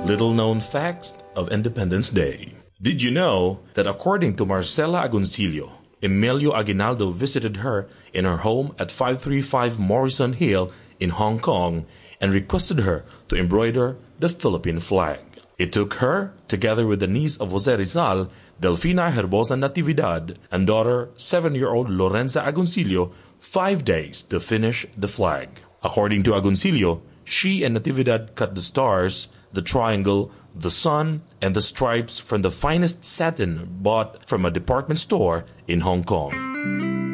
Little known facts of Independence Day. Did you know that according to Marcela Agoncillo, Emilio Aguinaldo visited her in her home at 535 Morrison Hill in Hong Kong and requested her to embroider the Philippine flag. It took her, together with the niece of Jose Rizal, Delfina Herbosa Natividad, and daughter 7-year-old Lorenza Agoncillo, 5 days to finish the flag. According to Agoncillo, she and Natividad cut the stars, the triangle, the sun, and the stripes from the finest satin bought from a department store in Hong Kong.